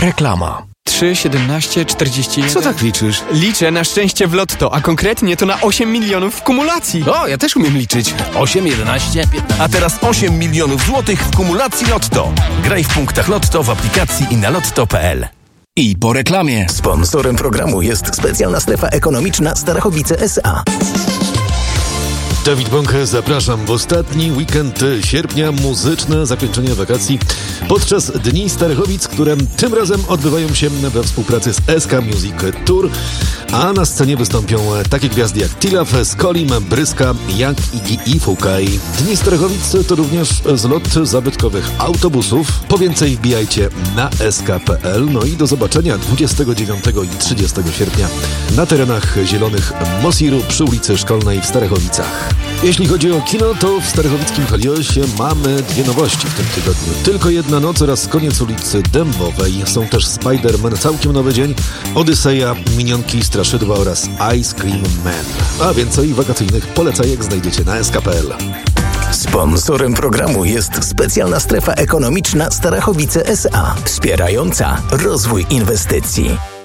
Reklama. 3, 17, 41... Co tak liczysz? Liczę na szczęście w lotto, a konkretnie to na 8 milionów w kumulacji. O, ja też umiem liczyć. 8, 11, 15... A teraz 8 milionów złotych w kumulacji Lotto. Graj w punktach Lotto w aplikacji i na lotto.pl. I po reklamie. Sponsorem programu jest specjalna strefa ekonomiczna Starachowice S.A. Dawid Bąk, zapraszam w ostatni weekend sierpnia, muzyczne zakończenie wakacji podczas Dni Starachowic, które tym razem odbywają się we współpracy z SK Music Tour, a na scenie wystąpią takie gwiazdy jak Tilaf, Skolim, Bryska, Young, Iggy i Fukaj. Dni Starachowic to również zlot zabytkowych autobusów. Po więcej wbijajcie na sk.pl. No i do zobaczenia 29 i 30 sierpnia na terenach zielonych Mosiru przy ulicy Szkolnej w Starachowicach. Jeśli chodzi o kino, to w starachowickim Heliosie mamy dwie nowości w tym tygodniu. Tylko jedna noc oraz Koniec ulicy Dębowej. Są też Spider-Man, całkiem nowy dzień, Odyseja, Minionki, Straszydła oraz Ice Cream Man. A więcej wakacyjnych polecajek znajdziecie na sk.pl. Sponsorem programu jest specjalna strefa ekonomiczna Starachowice S.A. wspierająca rozwój inwestycji.